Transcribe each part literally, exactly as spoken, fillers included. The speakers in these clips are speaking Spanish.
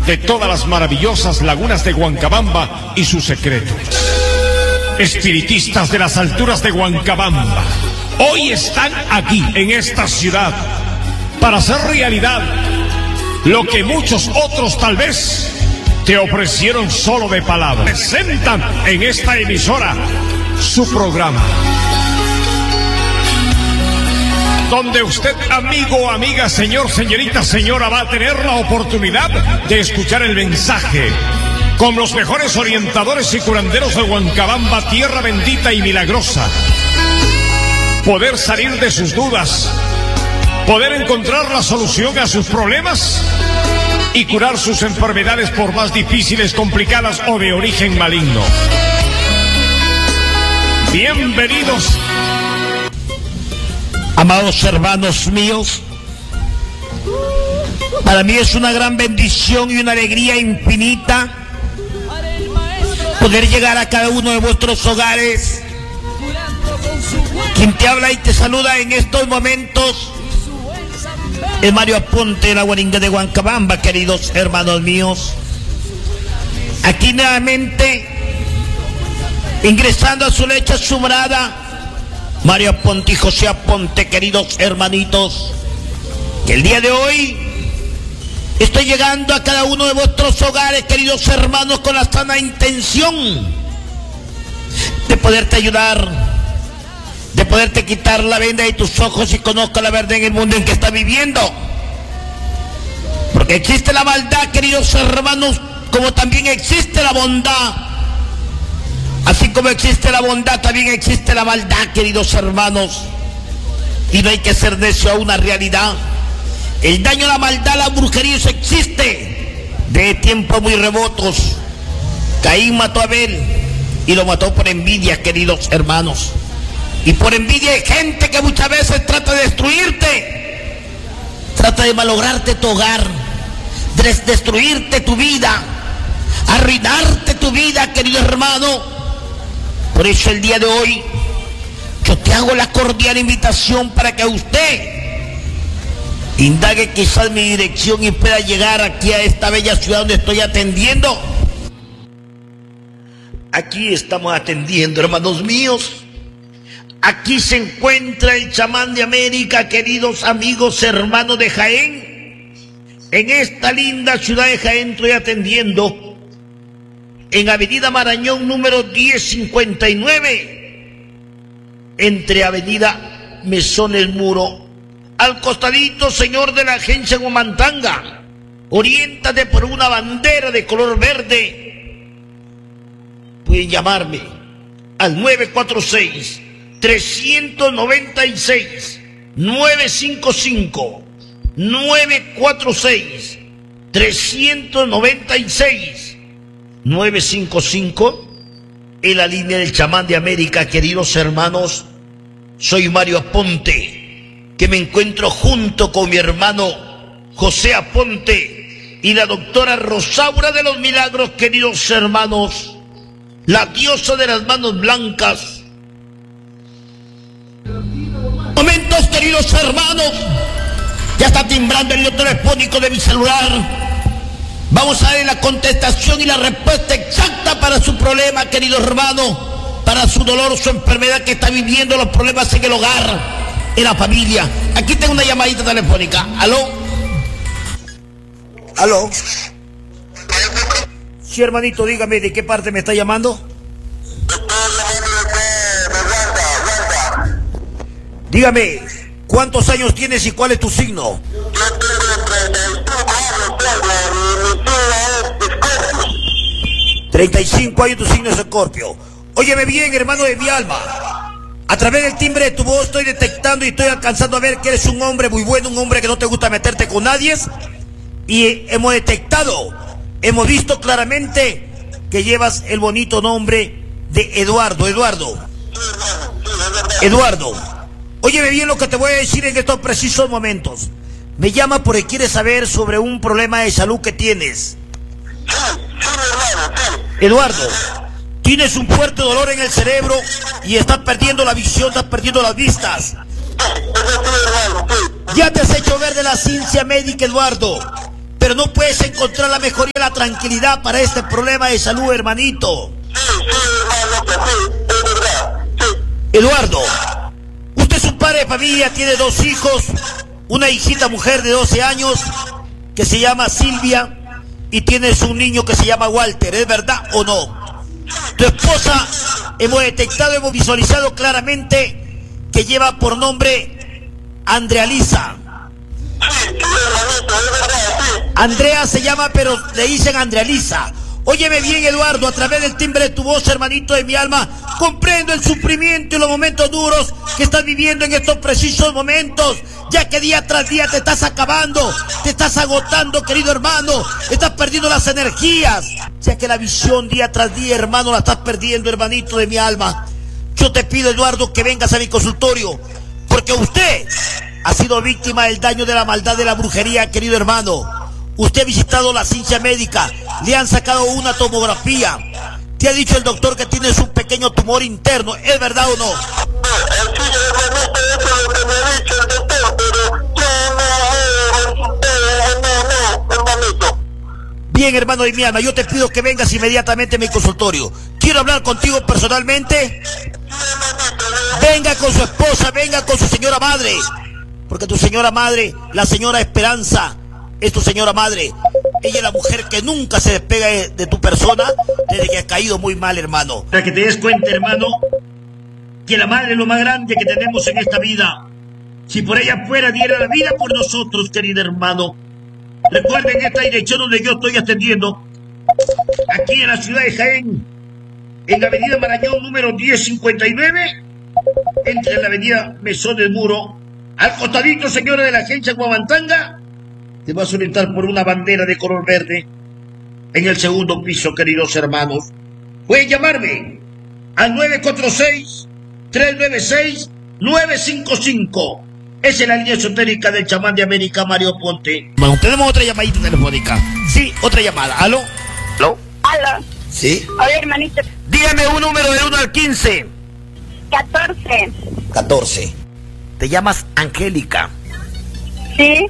de todas las maravillosas lagunas de Huancabamba y sus secretos. Espiritistas de las alturas de Huancabamba, hoy están aquí en esta ciudad para hacer realidad lo que muchos otros tal vez te ofrecieron solo de palabras. Presentan en esta emisora su programa, donde usted, amigo, amiga, señor, señorita, señora, va a tener la oportunidad de escuchar el mensaje con los mejores orientadores y curanderos de Huancabamba, tierra bendita y milagrosa. Poder salir de sus dudas, poder encontrar la solución a sus problemas y curar sus enfermedades, por más difíciles, complicadas o de origen maligno. Bienvenidos. Amados hermanos míos, para mí es una gran bendición y una alegría infinita poder llegar a cada uno de vuestros hogares. Quien te habla y te saluda en estos momentos es Mario Aponte de la Guaringa de Huancabamba, queridos hermanos míos. Aquí nuevamente, ingresando a su leche, a su morada, Mario Aponte y José Aponte, queridos hermanitos, que el día de hoy estoy llegando a cada uno de vuestros hogares, queridos hermanos, con la sana intención de poderte ayudar, de poderte quitar la venda de tus ojos y conozca la verdad en el mundo en que estás viviendo. Porque existe la maldad, queridos hermanos, como también existe la bondad. Así como existe la bondad, también existe la maldad, queridos hermanos. Y no hay que ser necio a una realidad. El daño, la maldad, la brujería, eso existe de tiempos muy remotos. Caín mató a Abel y lo mató por envidia, queridos hermanos. Y por envidia hay gente que muchas veces trata de destruirte, trata de malograrte tu hogar, de destruirte tu vida, arruinarte tu vida, querido hermano. Por eso el día de hoy yo te hago la cordial invitación para que usted indague quizás mi dirección y pueda llegar aquí a esta bella ciudad donde estoy atendiendo. Aquí estamos atendiendo, hermanos míos. Aquí se encuentra el chamán de América, queridos amigos, hermanos de Jaén. En esta linda ciudad de Jaén estoy atendiendo en Avenida Marañón número diez cincuenta y nueve, entre Avenida Mesón El Muro, al costadito, señor, de la agencia Huamantanga. Oriéntate por una bandera de color verde. Pueden llamarme al nueve cuatro seis, tres nueve seis, nueve cinco cinco, nueve cuatro seis, tres nueve seis, nueve cinco cinco, en la línea del chamán de América, queridos hermanos. Soy Mario Aponte, que me encuentro junto con mi hermano José Aponte y la doctora Rosaura de los Milagros, queridos hermanos, la diosa de las manos blancas. Momentos, queridos hermanos, ya está timbrando el hilo telefónico de mi celular. Vamos a darle la contestación y la respuesta exacta para su problema, querido hermano, para su dolor, su enfermedad que está viviendo, los problemas en el hogar, en la familia. Aquí tengo una llamadita telefónica. ¿Aló? ¿Aló? Sí, hermanito, dígame, ¿de qué parte me está llamando? Dígame, ¿cuántos años tienes y cuál es tu signo? treinta y cinco años, tu signo es Escorpio. Óyeme bien, hermano de mi alma. A través del timbre de tu voz estoy detectando y estoy alcanzando a ver que eres un hombre muy bueno, un hombre que no te gusta meterte con nadie. Y hemos detectado, hemos visto claramente que llevas el bonito nombre de Eduardo. Eduardo. Eduardo. Óyeme bien lo que te voy a decir en estos precisos momentos. Me llama porque quieres saber sobre un problema de salud que tienes. Eduardo, tienes un fuerte dolor en el cerebro y estás perdiendo la visión, estás perdiendo las vistas. Ya te has hecho ver de la ciencia médica, Eduardo, pero no puedes encontrar la mejoría. la tranquilidad para este problema de salud, hermanito. Sí, sí, hermano, que sí, es verdad, sí. Eduardo, usted es un padre de familia, tiene dos hijos, una hijita mujer de doce años que se llama Silvia y tienes un niño que se llama Walter, ¿es verdad o no? Tu esposa, hemos detectado, hemos visualizado claramente que lleva por nombre Andrea Lisa. Sí, sí, hermanito, es verdad, sí. Andrea se llama, pero le dicen Andrea Lisa. Óyeme bien, Eduardo, a través del timbre de tu voz, hermanito de mi alma, comprendo el sufrimiento y los momentos duros que estás viviendo en estos precisos momentos, ya que día tras día te estás acabando, te estás agotando, querido hermano, estás perdiendo las energías, ya que la visión día tras día, hermano, la estás perdiendo, hermanito de mi alma. Yo te pido, Eduardo, que vengas a mi consultorio, porque usted ha sido víctima del daño de la maldad de la brujería, querido hermano. Usted ha visitado la ciencia médica, le han sacado una tomografía, te ha dicho el doctor que tienes un pequeño tumor interno, ¿es verdad o no? No, sí, hermanito, eso es lo que me ha dicho el doctor, pero yo no veo resultados, no, no, hermanito. Bien, hermano de mi alma, yo te pido que vengas inmediatamente a mi consultorio. Quiero hablar contigo personalmente. Venga con su esposa, venga con su señora madre, porque tu señora madre, la señora Esperanza, es tu señora madre. Ella es la mujer que nunca se despega de, de tu persona desde que has caído muy mal, hermano. Para que te des cuenta, hermano, que la madre es lo más grande que tenemos en esta vida. Si por ella fuera, diera la vida por nosotros, querido hermano. Recuerden esta dirección donde yo estoy atendiendo, aquí en la ciudad de Jaén, en la avenida Marañón número diez cincuenta y nueve, entre la avenida Mesón del Muro, al costadito, señora, de la agencia Guamantanga. Te vas a orientar por una bandera de color verde en el segundo piso, queridos hermanos. Pueden llamarme al nueve cuatro seis, tres nueve seis, nueve cinco cinco. Esa es la línea esotérica del chamán de América, Mario Ponte. Bueno, tenemos otra llamadita telefónica. Sí, otra llamada. ¿Aló? ¿Aló? Aló. Sí. Oye, hermanito. Dígame un número del uno al quince. catorce. catorce. Te llamas Angélica. Sí.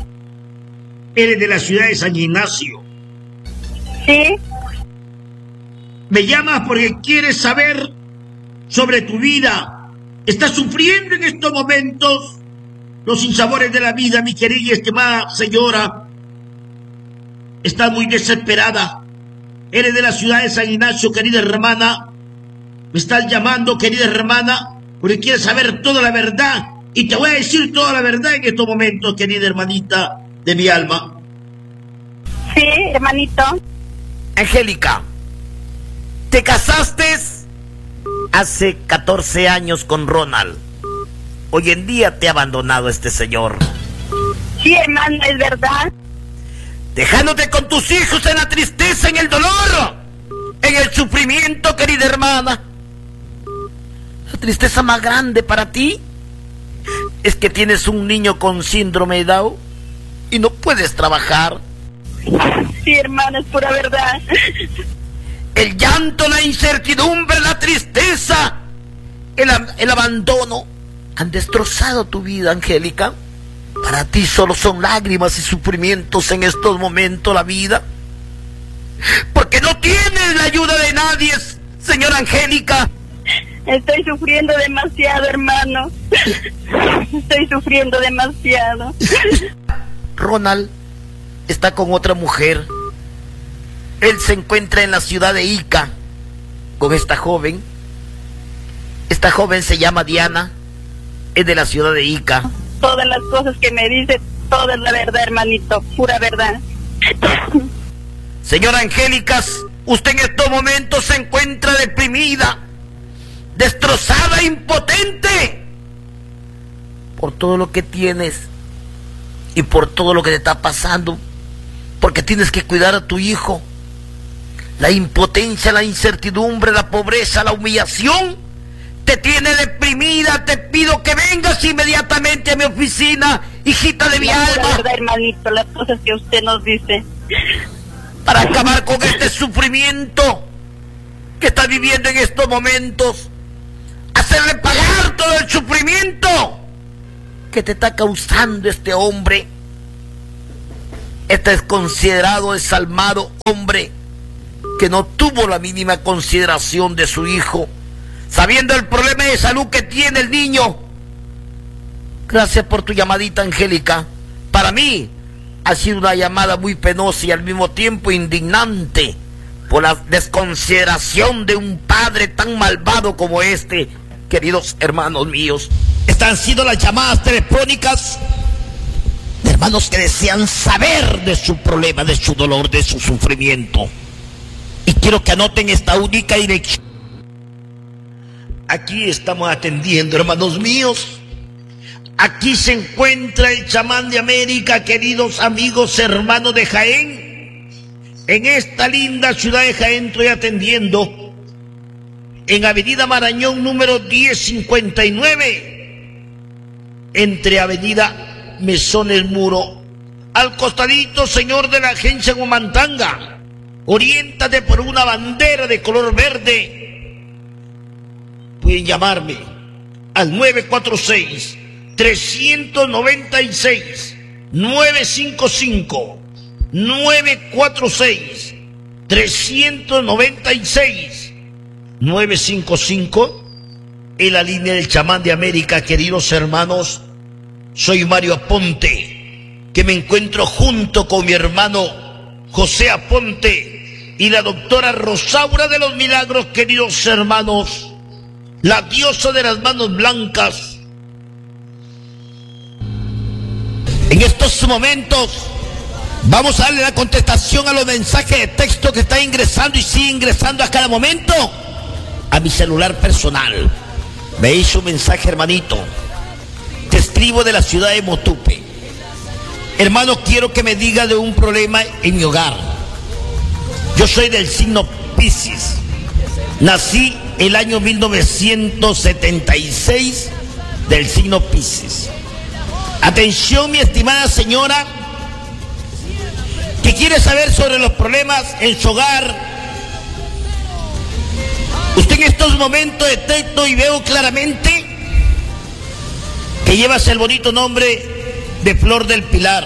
Eres de la ciudad de San Ignacio. Sí. Me llamas porque quieres saber sobre tu vida. ¿Estás sufriendo en estos momentos los sinsabores de la vida, mi querida y estimada señora? Estás muy desesperada. Eres de la ciudad de San Ignacio, querida hermana. Me estás llamando, querida hermana, porque quieres saber toda la verdad. Y te voy a decir toda la verdad en estos momentos, querida hermanita de mi alma. Sí, hermanito. Angélica, te casaste hace catorce años con Ronald. Hoy en día te ha abandonado este señor, Sí, hermano, es verdad. dejándote con tus hijos en la tristeza, en el dolor, en el sufrimiento, querida hermana. La tristeza más grande para ti es que tienes un niño con síndrome de Down y no puedes trabajar. Sí, hermano, es pura verdad. El llanto, la incertidumbre, la tristeza, el, el abandono han destrozado tu vida, Angélica. Para ti solo son lágrimas y sufrimientos en estos momentos la vida, porque no tienes la ayuda de nadie, señora Angélica. Estoy sufriendo demasiado, hermano. Estoy sufriendo demasiado. Ronald está con otra mujer. Él se encuentra en la ciudad de Ica con esta joven. Esta joven se llama Diana, es de la ciudad de Ica. Todas las cosas que me dice, toda es la verdad, hermanito, pura verdad. Señora Angélica, usted en estos momentos se encuentra deprimida, destrozada, impotente por todo lo que tienes y por todo lo que te está pasando, porque tienes que cuidar a tu hijo. La impotencia, la incertidumbre, la pobreza, la humillación te tiene deprimida. Te pido que vengas inmediatamente a mi oficina, hijita de mi La alma, verdad, hermanito, las cosas que usted nos dice. para acabar con este sufrimiento que estás viviendo en estos momentos. Hacerle pagar todo el sufrimiento que te está causando este hombre. Este es considerado desalmado hombre que no tuvo la mínima consideración de su hijo, sabiendo el problema de salud que tiene el niño. Gracias por tu llamadita, Angélica. Para mí ha sido una llamada muy penosa y al mismo tiempo indignante por la desconsideración de un padre tan malvado como este, queridos hermanos míos. Estas han sido las llamadas telefónicas de hermanos que desean saber de su problema, de su dolor, de su sufrimiento. Y quiero que anoten esta única dirección. Aquí estamos atendiendo, hermanos míos. Aquí se encuentra el chamán de América, queridos amigos, hermanos de Jaén. En esta linda ciudad de Jaén estoy atendiendo en Avenida Marañón número diez cincuenta y nueve, entre Avenida Mesón El Muro, al costadito, señor, de la agencia Huamantanga. Oriéntate por una bandera de color verde. Pueden llamarme al nueve cuatro seis, tres nueve seis, nueve cinco cinco, nueve cuatro seis, tres nueve seis, nueve cinco cinco, en la línea del chamán de América, queridos hermanos. Soy Mario Aponte, que me encuentro junto con mi hermano José Aponte y la doctora Rosaura de los Milagros, queridos hermanos, la diosa de las manos blancas. En estos momentos vamos a darle la contestación a los mensajes de texto que están ingresando y sigue ingresando a cada momento a mi celular personal. Me hizo un mensaje, hermanito. Te escribo de la ciudad de Motupe. Hermano, quiero que me diga de un problema en mi hogar. Yo soy del signo Piscis. Nací el año mil novecientos setenta y seis del signo Piscis. Atención, mi estimada señora, que quiere saber sobre los problemas en su hogar. Usted en estos momentos detecto y veo claramente que llevas el bonito nombre de Flor del Pilar.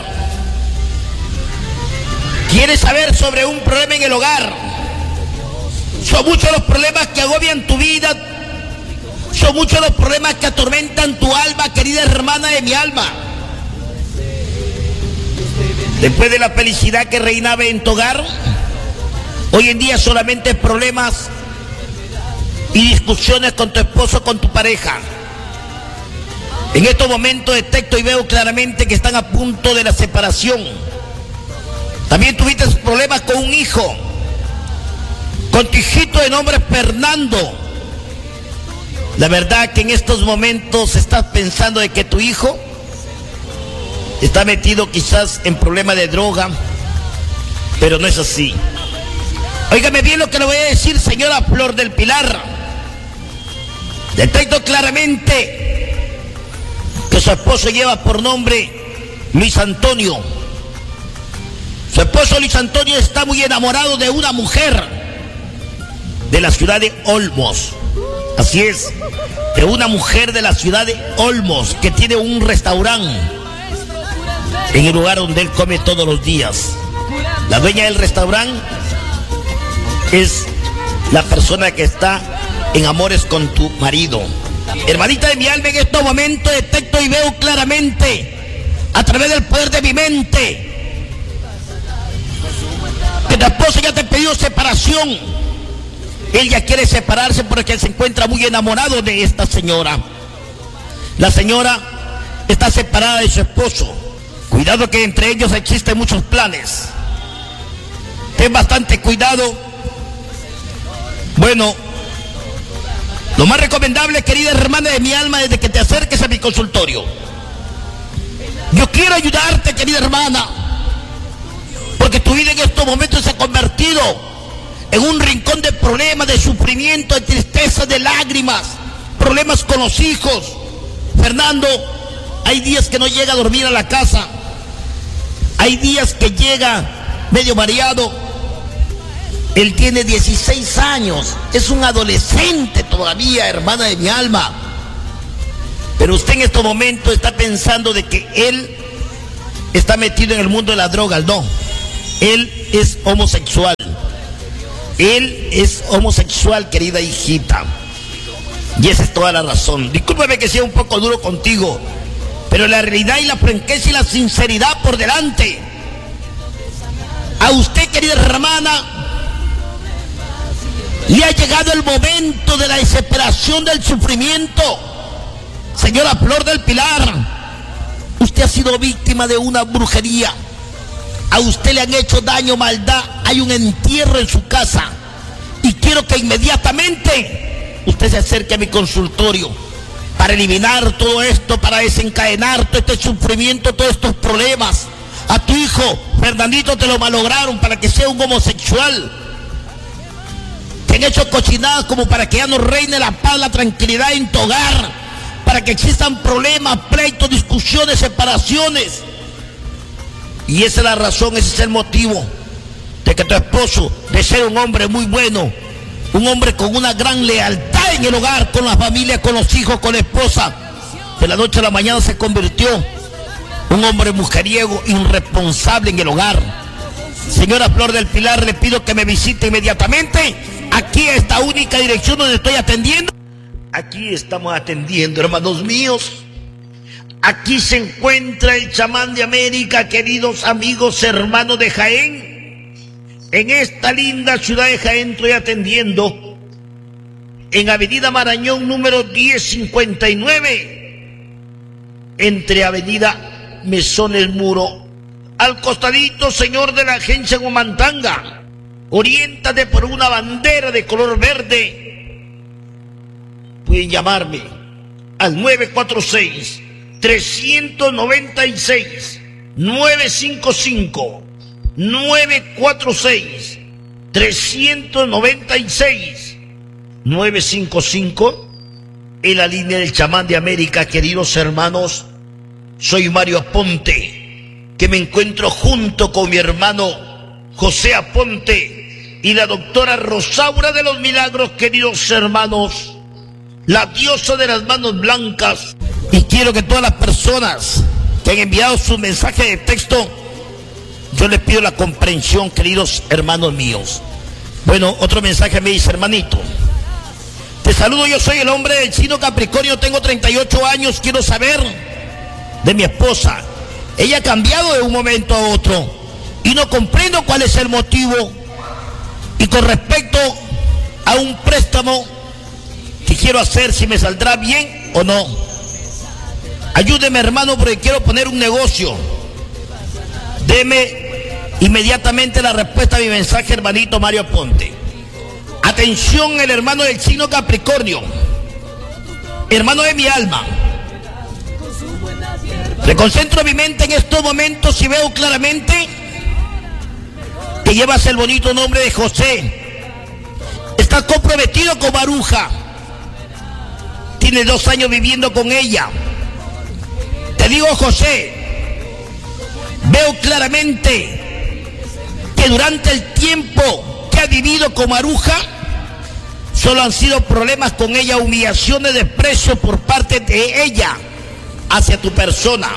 Quiere saber sobre un problema en el hogar. Son muchos los problemas que agobian tu vida. Son muchos los problemas que atormentan tu alma, querida hermana de mi alma. Después de la felicidad que reinaba en tu hogar, hoy en día solamente problemas y discusiones con tu esposo, con tu pareja. En estos momentos detecto y veo claramente que están a punto de la separación. También tuviste problemas con un hijo, con tu hijito de nombre Fernando. La verdad que en estos momentos estás pensando de que tu hijo está metido quizás en problemas de droga, pero no es así. Óigame bien lo que le voy a decir, señora Flor del Pilar. Detecto claramente que su esposo lleva por nombre Luis Antonio. Su esposo Luis Antonio está muy enamorado de una mujer de la ciudad de Olmos. Así es, de una mujer de la ciudad de Olmos que tiene un restaurante en el lugar donde él come todos los días. La dueña del restaurante es la persona que está en amores con tu marido. Hermanita de mi alma, en estos momentos detecto y veo claramente a través del poder de mi mente que tu esposo ya te ha pedido separación. Él ya quiere separarse porque él se encuentra muy enamorado de esta señora. La señora está separada de su esposo. Cuidado que entre ellos existen muchos planes. Ten bastante cuidado. Bueno, lo más recomendable, querida hermana de mi alma, es de que te acerques a mi consultorio. Yo quiero ayudarte, querida hermana, porque tu vida en estos momentos se ha convertido en un rincón de problemas, de sufrimiento, de tristeza, de lágrimas, problemas con los hijos. Fernando, hay días que no llega a dormir a la casa. Hay días que llega medio mareado. Él tiene dieciséis años, es un adolescente todavía, hermana de mi alma. Pero usted en estos momentos está pensando de que él está metido en el mundo de las drogas, no. Él es homosexual. Él es homosexual, querida hijita. Y esa es toda la razón. Discúlpame que sea un poco duro contigo, pero la realidad y la franqueza y la sinceridad por delante. A usted, querida hermana, le ha llegado el momento de la desesperación, del sufrimiento. Señora Flor del Pilar, usted ha sido víctima de una brujería. A usted le han hecho daño, maldad. Hay un entierro en su casa. Y quiero que inmediatamente usted se acerque a mi consultorio para eliminar todo esto, para desencadenar todo este sufrimiento, todos estos problemas. A tu hijo, Fernandito, te lo malograron para que sea un homosexual. Te han hecho cochinadas como para que ya no reine la paz, la tranquilidad en tu hogar, para que existan problemas, pleitos, discusiones, separaciones. Y esa es la razón, ese es el motivo de que tu esposo, de ser un hombre muy bueno, un hombre con una gran lealtad en el hogar, con la familia, con los hijos, con la esposa, de la noche a la mañana se convirtió un hombre mujeriego, irresponsable en el hogar. Señora Flor del Pilar, le pido que me visite inmediatamente aquí a esta única dirección donde estoy atendiendo. Aquí estamos atendiendo, hermanos míos. Aquí se encuentra el chamán de América, queridos amigos, hermanos de Jaén. En esta linda ciudad de Jaén estoy atendiendo en Avenida Marañón número diez cincuenta y nueve, entre Avenida Mesón El Muro. Al costadito, señor, de la agencia Huamantanga. Oriéntate por una bandera de color verde. Pueden llamarme al nueve cuatro seis, tres nueve seis, nueve cinco cinco. nueve cuatro seis, tres nueve seis, nueve cinco cinco. En la línea del chamán de América, queridos hermanos. Soy Mario Aponte, que me encuentro junto con mi hermano José Aponte y la doctora Rosaura de los Milagros, queridos hermanos, la diosa de las manos blancas. Y quiero que todas las personas que han enviado su mensaje de texto, yo les pido la comprensión, queridos hermanos míos. Bueno, otro mensaje me dice: hermanito, te saludo, yo soy el hombre del signo Capricornio, tengo treinta y ocho años, quiero saber de mi esposa. Ella ha cambiado de un momento a otro y no comprendo cuál es el motivo. Y con respecto a un préstamo que quiero hacer, si me saldrá bien o no. Ayúdeme, hermano, porque quiero poner un negocio. Deme inmediatamente la respuesta a mi mensaje, hermanito Mario Aponte. Atención, el hermano del signo Capricornio, hermano de mi alma. Reconcentro mi mente en estos momentos y veo claramente que llevas el bonito nombre de José. Estás comprometido con Maruja. Tienes dos años viviendo con ella. Te digo, José, veo claramente que durante el tiempo que has vivido con Maruja, solo han sido problemas con ella, humillaciones, desprecio por parte de ella hacia tu persona.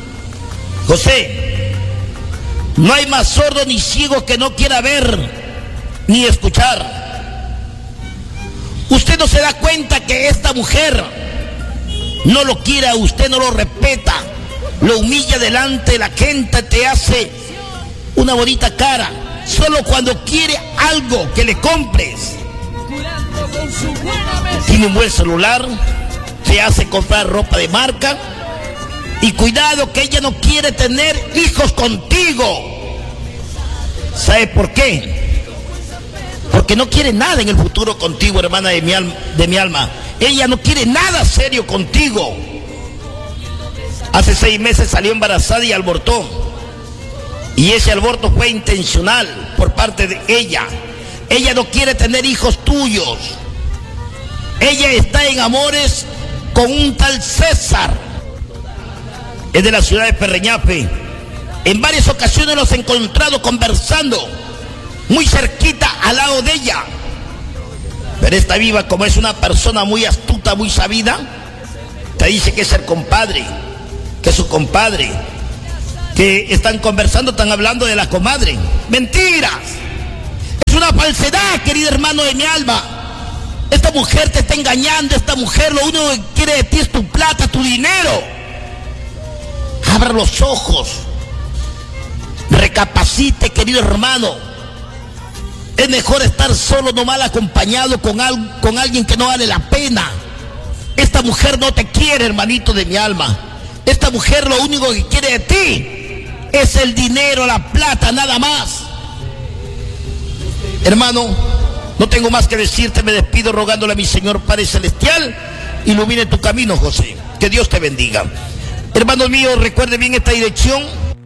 José, no hay más sordo ni ciego que no quiera ver ni escuchar. Usted no se da cuenta que esta mujer no lo quiere a usted, no lo respeta, lo humilla delante de la gente, te hace una bonita cara solo cuando quiere algo que le compres. Tiene un buen celular, te hace comprar ropa de marca. Y cuidado que ella no quiere tener hijos contigo. ¿Sabe por qué? Porque no quiere nada en el futuro contigo, hermana de mi alma, de mi alma. Ella no quiere nada serio contigo. Hace seis meses salió embarazada y abortó. Y ese aborto fue intencional por parte de ella. Ella no quiere tener hijos tuyos. Ella está en amores con un tal César. Es de la ciudad de Perreñafe. En varias ocasiones los he encontrado conversando muy cerquita al lado de ella. Pero esta viva, como es una persona muy astuta, muy sabida, te dice que es el compadre, que es su compadre. que están conversando, están hablando de la comadre. Mentiras. Es una falsedad, querido hermano de mi alma. Esta mujer te está engañando. Esta mujer lo único que quiere de ti es tu plata, tu dinero. Abra los ojos. Recapacite, querido hermano. Es mejor estar solo, no mal acompañado con, al, con alguien que no vale la pena. Esta mujer no te quiere, hermanito de mi alma. Esta mujer lo único que quiere de ti es el dinero, la plata, nada más. Hermano, no tengo más que decirte. Me despido rogándole a mi Señor Padre Celestial, ilumine tu camino, José. Que Dios te bendiga. Hermanos míos, recuerde bien esta dirección.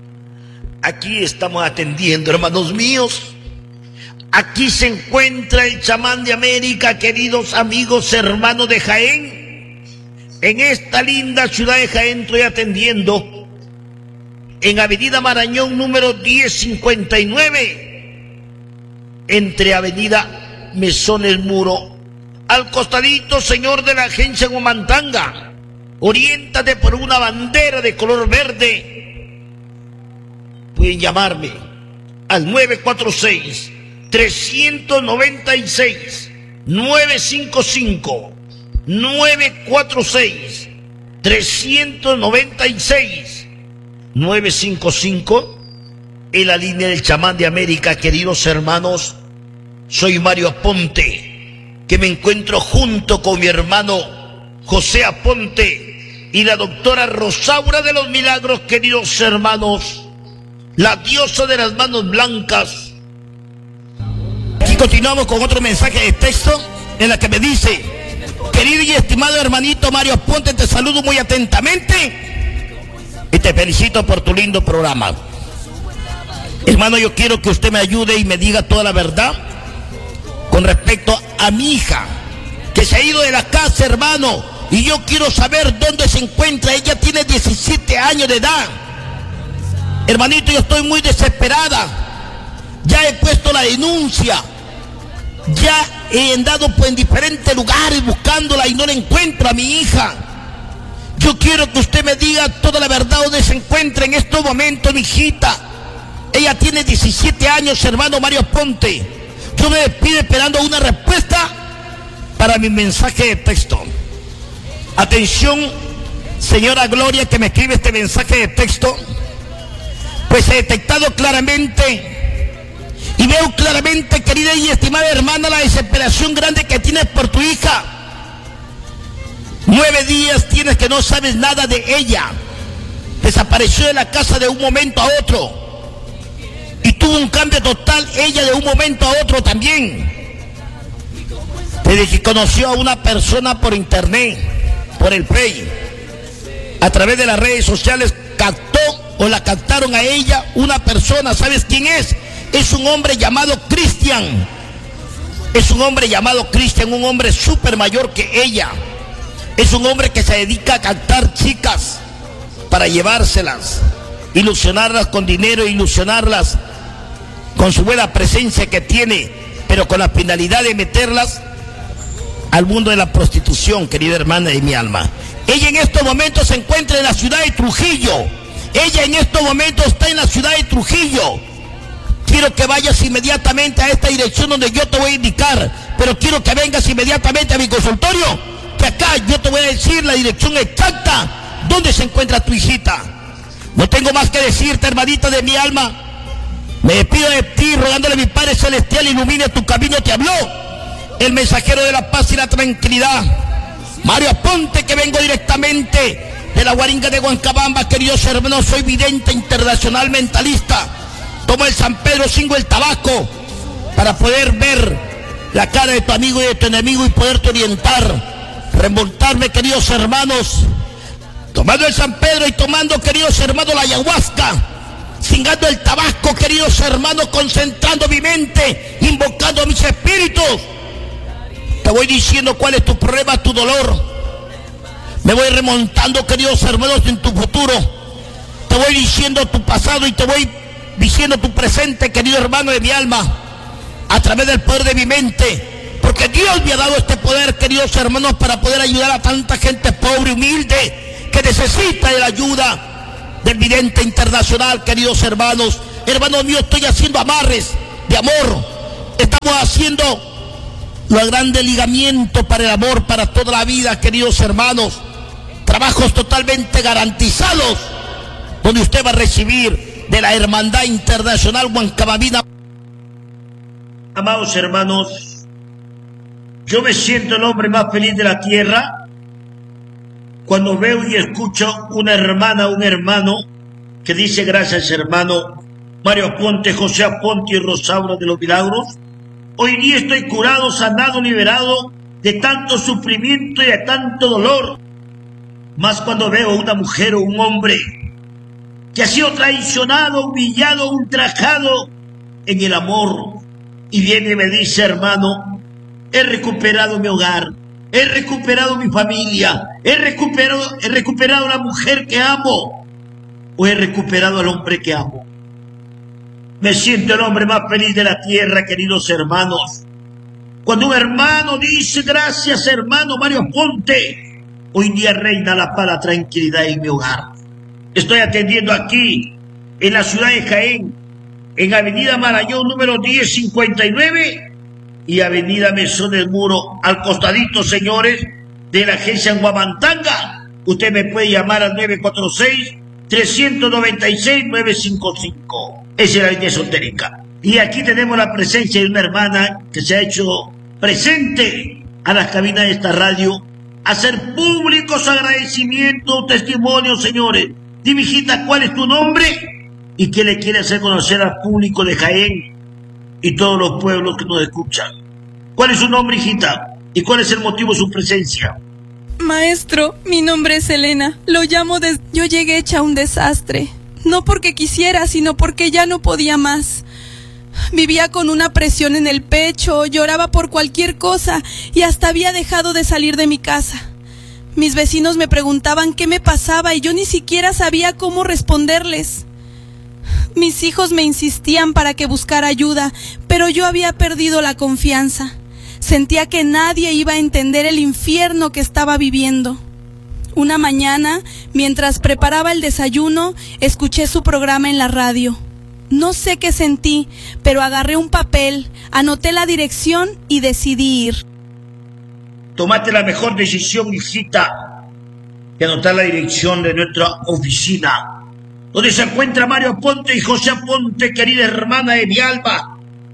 Aquí estamos atendiendo, hermanos míos. Aquí se encuentra el chamán de América, queridos amigos, hermanos de Jaén. En esta linda ciudad de Jaén estoy atendiendo en Avenida Marañón número diez cincuenta y nueve, entre Avenida Mesón El Muro, al costadito, señor, de la agencia Huamantanga. Oriéntate por una bandera de color verde. Pueden llamarme al nueve cuatro seis, tres nueve seis, nueve cinco cinco, nueve cuatro seis, tres nueve seis, nueve cinco cinco, en la línea del chamán de América, queridos hermanos. Soy Mario Aponte, que me encuentro junto con mi hermano José Aponte y la doctora Rosaura de los Milagros, queridos hermanos, la diosa de las manos blancas. Aquí continuamos con otro mensaje de texto en la que me dice: querido y estimado hermanito Mario Aponte, te saludo muy atentamente y te felicito por tu lindo programa. Hermano, yo quiero que usted me ayude y me diga toda la verdad con respecto a mi hija, que se ha ido de la casa, hermano, y yo quiero saber dónde se encuentra. Ella tiene diecisiete años de edad. Hermanito, yo estoy muy desesperada. Ya he puesto la denuncia. Ya he andado pues en diferentes lugares buscándola y no la encuentro a mi hija. Yo quiero que usted me diga toda la verdad dónde se encuentra en estos momentos mi hijita. Ella tiene diecisiete años, hermano Mario Aponte. Yo me despido esperando una respuesta para mi mensaje de texto. Atención, señora Gloria, que me escribe este mensaje de texto. Pues he detectado claramente y veo claramente, querida y estimada hermana, la desesperación grande que tienes por tu hija. Nueve días tienes que no sabes nada de ella. Desapareció de la casa de un momento a otro y tuvo un cambio total ella de un momento a otro también. Desde que conoció a una persona por internet, por el Play, a través de las redes sociales, captó o la captaron a ella una persona. ¿Sabes quién es? Es un hombre llamado Cristian. Es un hombre llamado Cristian, un hombre súper mayor que ella. Es un hombre que se dedica a captar chicas para llevárselas, ilusionarlas con dinero, ilusionarlas con su buena presencia que tiene, pero con la finalidad de meterlas al mundo de la prostitución, querida hermana de mi alma. Ella en estos momentos se encuentra en la ciudad de Trujillo. Ella en estos momentos está en la ciudad de Trujillo. Quiero que vayas inmediatamente a esta dirección donde yo te voy a indicar, pero quiero que vengas inmediatamente a mi consultorio, que acá yo te voy a decir la dirección exacta donde se encuentra tu hijita. No tengo más que decirte, hermanita de mi alma. Me despido de ti rogándole a mi Padre Celestial ilumine tu camino. Te habló el mensajero de la paz y la tranquilidad, Mario Aponte, que vengo directamente de la Guaringa de Huancabamba. Queridos hermanos, soy vidente internacional mentalista. Tomo el San Pedro, cingo el tabaco para poder ver la cara de tu amigo y de tu enemigo y poderte orientar, remontarme, queridos hermanos, tomando el San Pedro y tomando, queridos hermanos, la ayahuasca, cingando el tabaco, queridos hermanos, concentrando mi mente, invocando a mis espíritus. Te voy diciendo cuál es tu problema, tu dolor. Me voy remontando, queridos hermanos, en tu futuro. Te voy diciendo tu pasado y te voy diciendo tu presente, querido hermano de mi alma, a través del poder de mi mente. Porque Dios me ha dado este poder, queridos hermanos, para poder ayudar a tanta gente pobre, humilde, que necesita de la ayuda del vidente internacional, queridos hermanos. Hermanos míos, estoy haciendo amarres de amor. Estamos haciendo los grandes ligamientos para el amor, para toda la vida, queridos hermanos. Trabajos totalmente garantizados, donde usted va a recibir de la Hermandad Internacional Huancabamina. Amados hermanos, yo me siento el hombre más feliz de la tierra cuando veo y escucho una hermana, un hermano que dice: gracias, hermano Mario Aponte, José Aponte y Rosaura de los Milagros. Hoy día estoy curado, sanado, liberado de tanto sufrimiento y de tanto dolor. Más cuando veo a una mujer o un hombre que ha sido traicionado, humillado, ultrajado en el amor, y viene y me dice: hermano, he recuperado mi hogar, he recuperado mi familia, he recuperado, he recuperado a la mujer que amo, o he recuperado al hombre que amo. Me siento el hombre más feliz de la tierra, queridos hermanos. Cuando un hermano dice: gracias, hermano Mario Aponte, hoy día reina la paz, la tranquilidad en mi hogar. Estoy atendiendo aquí, en la ciudad de Jaén, en Avenida Marañón número diez cincuenta y nueve y Avenida Mesón del Muro, al costadito, señores, de la agencia en Huamantanga. Usted me puede llamar al nueve cuatro seis, tres nueve seis, nueve cinco cinco. Esa es la línea esotérica. Y aquí tenemos la presencia de una hermana que se ha hecho presente a las cabinas de esta radio, a hacer públicos agradecimientos, testimonios, señores. Dime, hijita, ¿cuál es tu nombre? ¿Y qué le quiere hacer conocer al público de Jaén y todos los pueblos que nos escuchan? ¿Cuál es su nombre, hijita? ¿Y cuál es el motivo de su presencia? Maestro, mi nombre es Elena. Lo llamo desde... Yo llegué hecha un desastre. No porque quisiera, sino porque ya no podía más. Vivía con una presión en el pecho, lloraba por cualquier cosa y hasta había dejado de salir de mi casa. Mis vecinos me preguntaban qué me pasaba y yo ni siquiera sabía cómo responderles. Mis hijos me insistían para que buscara ayuda, pero yo había perdido la confianza. Sentía que nadie iba a entender el infierno que estaba viviendo. Una mañana, mientras preparaba el desayuno, escuché su programa en la radio. No sé qué sentí, pero agarré un papel, anoté la dirección y decidí ir. Tomaste la mejor decisión, hijita, de anotar la dirección de nuestra oficina, donde se encuentra Mario Aponte y José Aponte, querida hermana de mi alma,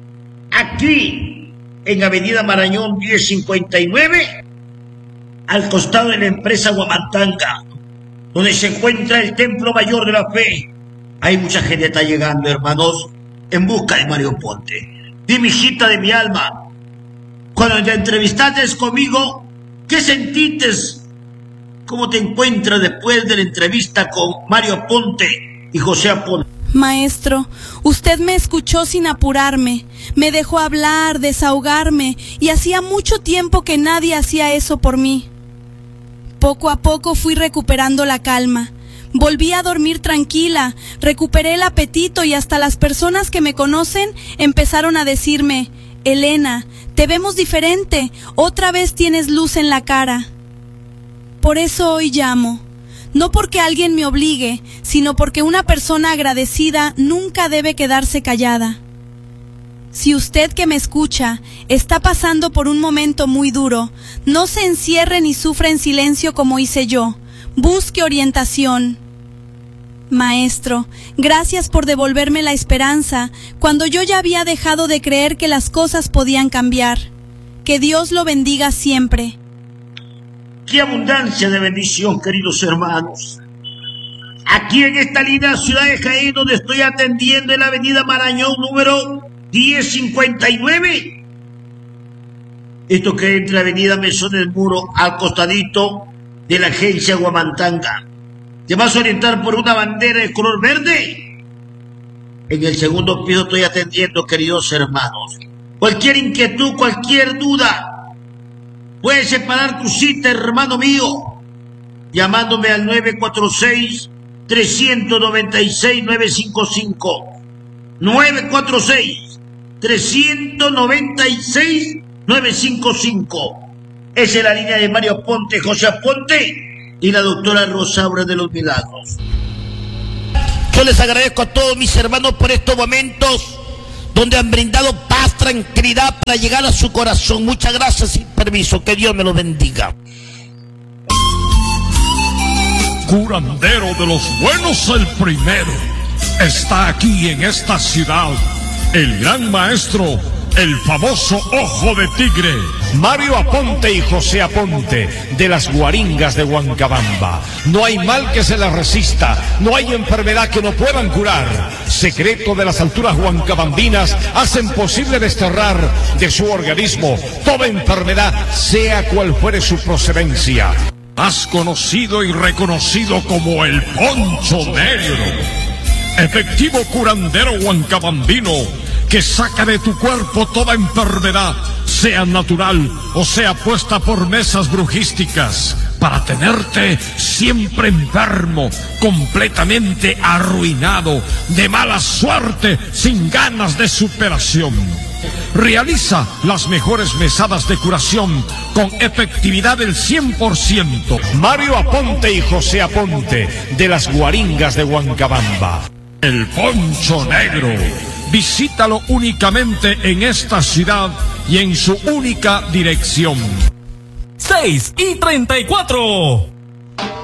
aquí en Avenida Marañón diez cincuenta y nueve, al costado de la empresa Huamantanga, donde se encuentra el Templo Mayor de la Fe. Hay mucha gente que está llegando, hermanos, en busca de Mario Aponte. Dime, hijita de mi alma, cuando te entrevistaste conmigo, ¿qué sentiste? ¿Cómo te encuentras después de la entrevista con Mario Aponte y José Aponte? Maestro, usted me escuchó sin apurarme, me dejó hablar, desahogarme, y hacía mucho tiempo que nadie hacía eso por mí. Poco a poco fui recuperando la calma. Volví a dormir tranquila, recuperé el apetito y hasta las personas que me conocen empezaron a decirme: Elena, te vemos diferente, otra vez tienes luz en la cara. Por eso hoy llamo, no porque alguien me obligue, sino porque una persona agradecida nunca debe quedarse callada. Si usted que me escucha está pasando por un momento muy duro, no se encierre ni sufra en silencio como hice yo. Busque orientación. Maestro, gracias por devolverme la esperanza cuando yo ya había dejado de creer que las cosas podían cambiar. Que Dios lo bendiga siempre. ¡Qué abundancia de bendición, queridos hermanos! Aquí en esta linda ciudad de Jaén, donde estoy atendiendo en la Avenida Marañón número diez cincuenta y nueve. Esto que entra Avenida Mesón del Muro, al costadito de la agencia Huamantanga. ¿Te vas a orientar por una bandera de color verde? En el segundo piso estoy atendiendo, queridos hermanos. Cualquier inquietud, cualquier duda, puedes separar tu cita, hermano mío, llamándome al nueve cuatro seis, tres nueve seis, nueve cinco cinco. nueve cuatro seis, tres nueve seis, nueve cinco cinco. Esa es la línea de Mario Aponte, José Aponte y la doctora Rosaura de los Milagros. les agradezco a todos mis hermanos por estos momentos donde han brindado paz, tranquilidad para llegar a su corazón. Muchas gracias y permiso, que Dios me los bendiga. Curandero de los buenos el primero. Está aquí en esta ciudad el gran maestro, el famoso Ojo de Tigre, Mario Aponte y José Aponte, de las Guaringas de Huancabamba. No hay mal que se les resista, no hay enfermedad que no puedan curar. Secreto de las alturas huancabambinas hacen posible desterrar de su organismo toda enfermedad, sea cual fuere su procedencia. Has conocido y reconocido como el Poncho Negro, efectivo curandero huancabambino que saca de tu cuerpo toda enfermedad, sea natural o sea puesta por mesas brujísticas, para tenerte siempre enfermo, completamente arruinado, de mala suerte, sin ganas de superación. Realiza las mejores mesadas de curación con efectividad del cien por ciento. Mario Aponte y José Aponte, de las Guaringas de Huancabamba. El Poncho Negro. Visítalo únicamente en esta ciudad y en su única dirección. seis y treinta y cuatro.